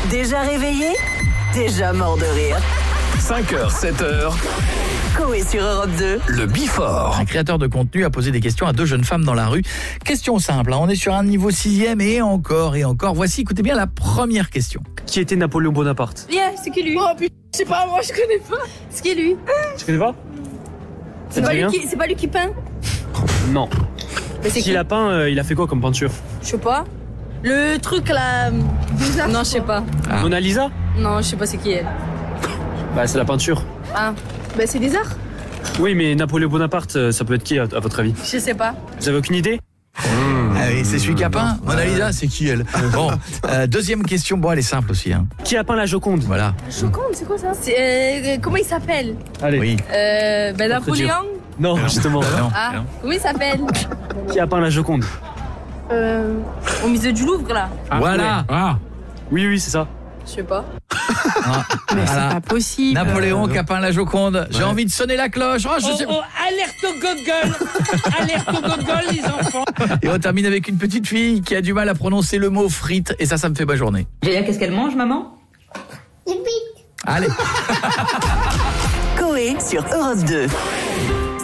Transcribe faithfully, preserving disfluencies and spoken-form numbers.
Déjà réveillé? Déjà mort de rire. cinq heures, sept heures. Coé sur Europe deux. Le Before. Un créateur de contenu a posé des questions à deux jeunes femmes dans la rue. Question simple, hein, on est sur un niveau sixième et encore et encore. Voici, écoutez bien la première question. Qui était Napoléon Bonaparte? Yeah, c'est qui lui? Oh putain, je sais pas, moi je connais pas. C'est qui lui? Tu connais pas? C'est pas, lui qui, c'est pas lui qui peint? Non. Mais c'est S'il qui? a peint, euh, il a fait quoi comme peinture? Je sais pas. Le truc là. Non, je sais pas. Ah. Mona Lisa? Non, je sais pas c'est qui elle. Bah c'est la peinture. Ah, bah c'est des arts? Oui, mais Napoléon Bonaparte, euh, ça peut être qui à, à votre avis? Je sais pas. Vous avez aucune idée? Ah oui, c'est celui qui a peint. Mona Lisa, c'est qui elle? Bon, euh, deuxième question, bon elle est simple aussi. Hein. Qui a peint la Joconde? Voilà. Choquante, c'est quoi ça? C'est, euh, comment il s'appelle? Allez. Oui. Euh, bah Napoléon? Non, justement. Non, Ah, non. comment il s'appelle? Qui a peint la Joconde? Euh, au musée du Louvre là. Voilà. Ah. Oui, oui, c'est ça. Je sais pas. Ah, Mais voilà. c'est pas possible. Napoléon qui a peint la Joconde. J'ai envie de sonner la cloche. Oh, je Oh, sais- oh, alerte au gogol. Alerte au gogol, les enfants. Et on termine avec une petite fille qui a du mal à prononcer le mot frites. Et ça, ça me fait ma journée. Gélia, qu'est-ce qu'elle mange, maman? Allez. Coé sur Europe deux.